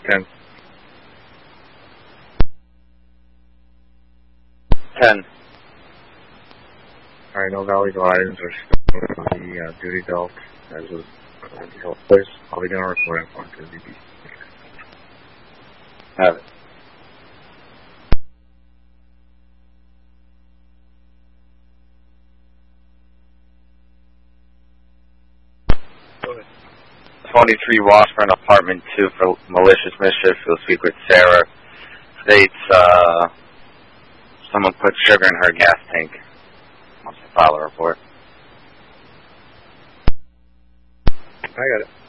10. 10. Alright, no valuable items are stolen from the duty belt as was the whole place. I'll be doing a report on to DB. Have it. Go ahead. 23 Washburn, apartment 2 for malicious mischief. You'll speak with Sarah. States, someone put sugar in her gas tank. Wants to file a report. I got it.